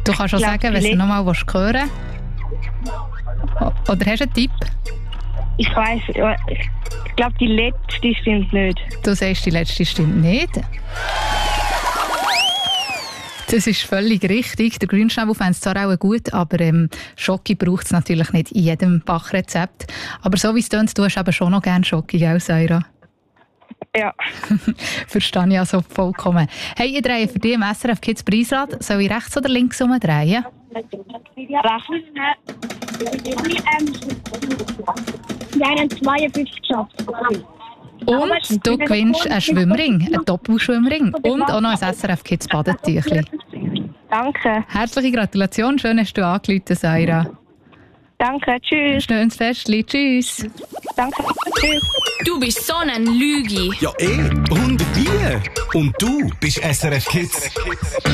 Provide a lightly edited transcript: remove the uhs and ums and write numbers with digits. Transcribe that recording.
Du kannst auch sagen, wenn du noch mal hören willst. Oder hast du einen Tipp? Ich weiss, ich glaube, die letzte stimmt nicht. Du sagst, die letzte stimmt nicht. Das ist völlig richtig. Der Grünschnabel fände es zwar auch gut, aber Schoki braucht es natürlich nicht in jedem Bachrezept. Aber so wie es tönt, du hast eben schon noch gerne Schoki, gell, Saira? Ja. Verstehe ich also vollkommen. Hey, ich drehe für dich im SRF Kids Preisrad. Soll ich rechts oder links umdrehen? Rechts. Wir haben 52 geschafft. Und du gewinnst einen Schwimmring, einen Doppelschwimmring und auch noch ein SRF Kids Badetüchli. Danke. Herzliche Gratulation, schön hast du angerufen, Saira. Danke, tschüss. Schönes Festchen, tschüss. Danke, tschüss. Du bist so ein Lügi. Ja, und wie? Und du bist SRF Kids.